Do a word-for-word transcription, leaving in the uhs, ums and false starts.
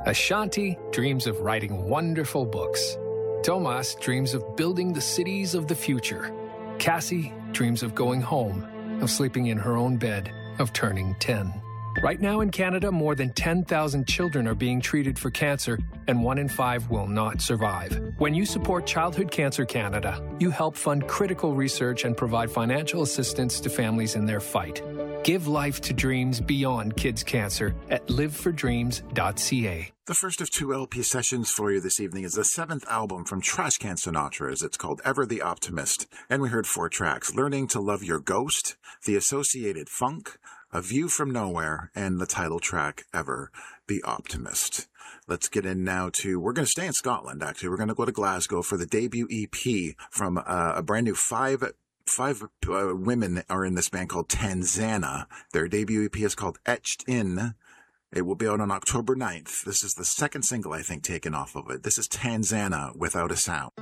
Ashanti dreams of writing wonderful books. Tomas dreams of building the cities of the future. Cassie dreams of going home, of sleeping in her own bed, of turning ten. Right now in Canada, more than ten thousand children are being treated for cancer, and one in five will not survive. When you support Childhood Cancer Canada, you help fund critical research and provide financial assistance to families in their fight. Give life to dreams beyond kids' cancer at live for dreams dot c a. The first of two L P sessions for you this evening is the seventh album from Trashcan Sinatras. It's called Ever the Optimist. And we heard four tracks: Learning to Love Your Ghost, The Associated Funk, A View from Nowhere, and the title track, Ever the Optimist. Let's get in now to, we're going to stay in Scotland, actually. We're going to go to Glasgow for the debut E P from uh, a brand new five Five uh, women are in this band called Tanzana. Their debut E P is called Etched In. It will be out on October ninth. This is the second single, I think, taken off of it. This is Tanzana, Without a Sound.